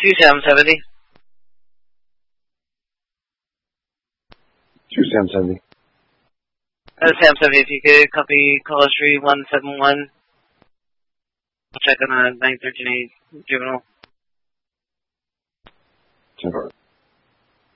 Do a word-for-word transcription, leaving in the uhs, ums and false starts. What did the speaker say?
Two Sam seventy. Two Sam seventy. Uh, Sam seventy, if you could copy call history one seven one. Check on the nine thirteen eight juvenile. Ten.